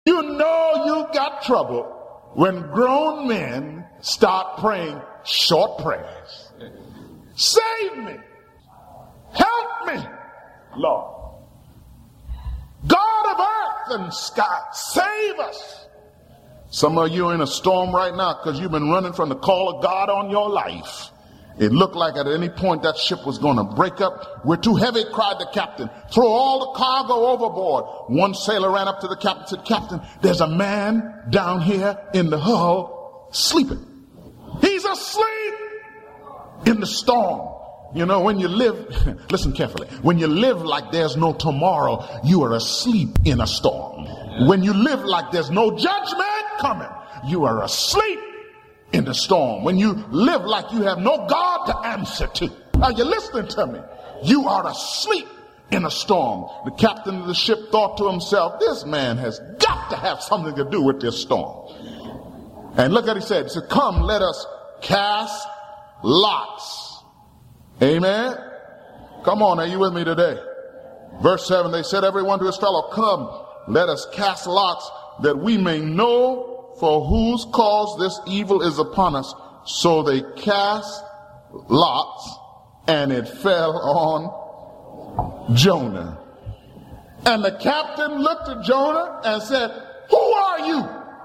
You know you got trouble when grown men start praying short prayers. Save me. Help me, Lord. God of earth and sky, save us. Some of you are in a storm right now because you've been running from the call of God on your life. It looked like at any point that ship was going to break up. We're too heavy, cried the captain. Throw all the cargo overboard. One sailor ran up to the captain and said, Captain, there's a man down here in the hull sleeping. He's asleep in the storm. You know, when you live, listen carefully, when you live like there's no tomorrow, you are asleep in a storm. When you live like there's no judgment coming, you are asleep in the storm. When you live like you have no God to answer to, are you listening to me? You are asleep in a storm. The captain of the ship thought to himself, this man has got to have something to do with this storm. And look what he said. He said, come, let us cast lots. Amen. Come on, are you with me today? Verse 7, they said, everyone to his fellow, come, let us cast lots that we may know for whose cause this evil is upon us. So they cast lots, and it fell on Jonah. And the captain looked at Jonah and said, who are you?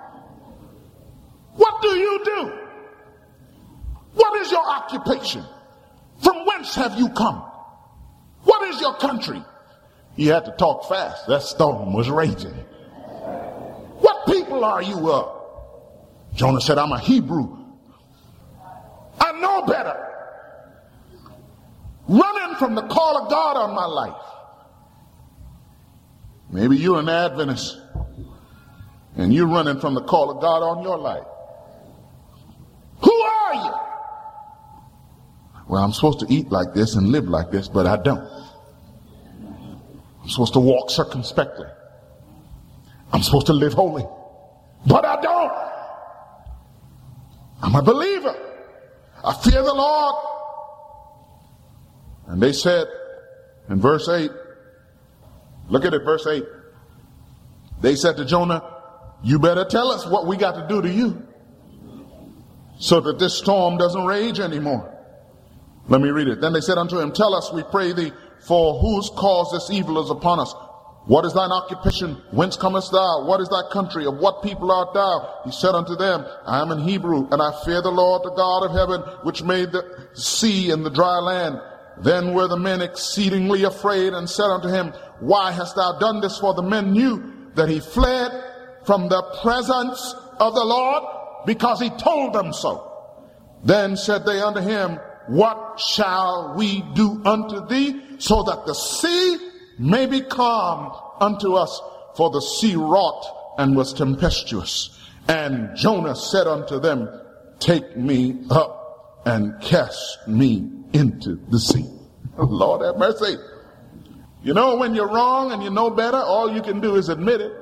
What do you do? What is your occupation? From whence have you come? What is your country? He had to talk fast. That storm was raging. What people are you of? Jonah said, I'm a Hebrew. I know better. Running from the call of God on my life. Maybe you're an Adventist and you're running from the call of God on your life. Who are you? Well, I'm supposed to eat like this and live like this, but I don't. I'm supposed to walk circumspectly. I'm supposed to live holy, but I don't. I'm a believer. I fear the Lord. And they said in verse 8, look at it, verse 8. They said to Jonah, you better tell us what we got to do to you so that this storm doesn't rage anymore. Let me read it. Then they said unto him, tell us, we pray thee, for whose cause this evil is upon us. What is thine occupation? Whence comest thou? What is thy country? Of what people art thou? He said unto them, I am an Hebrew, and I fear the Lord, the God of heaven, which made the sea and the dry land. Then were the men exceedingly afraid, and said unto him, why hast thou done this? For the men knew that he fled from the presence of the Lord, because he told them so. Then said they unto him, what shall we do unto thee, so that the sea may be calm unto us? For the sea wrought and was tempestuous. And Jonah said unto them, take me up and cast me into the sea. Lord have mercy. You know, when you're wrong and you know better, all you can do is admit it.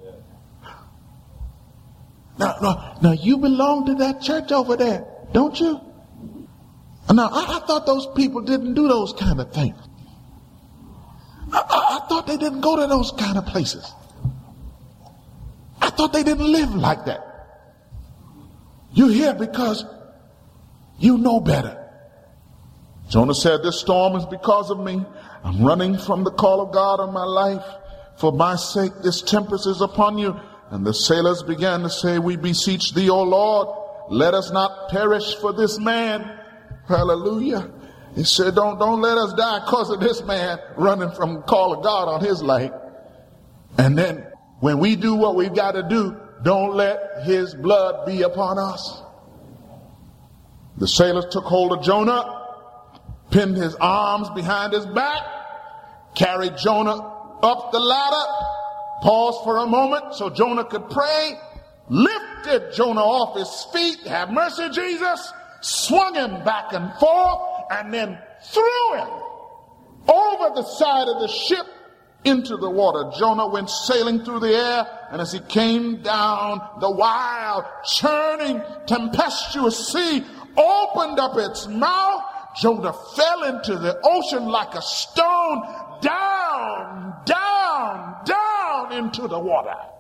Now you belong to that church over there, don't you? Now, I thought those people didn't do those kind of things. I thought they didn't go to those kind of places. I thought they didn't live like that. You're here because you know better. Jonah said, this storm is because of me. I'm running from the call of God on my life. For my sake, this tempest is upon you. And the sailors began to say, we beseech thee, O Lord, let us not perish for this man. Hallelujah. He said, don't let us die because of this man running from the call of God on his life. And then when we do what we've got to do, don't let his blood be upon us. The sailors took hold of Jonah, pinned his arms behind his back, carried Jonah up the ladder, paused for a moment so Jonah could pray, lifted Jonah off his feet, have mercy Jesus, swung him back and forth, and then threw him over the side of the ship into the water. Jonah went sailing through the air, and as he came down, the wild, churning, tempestuous sea opened up its mouth. Jonah fell into the ocean like a stone, down into the water.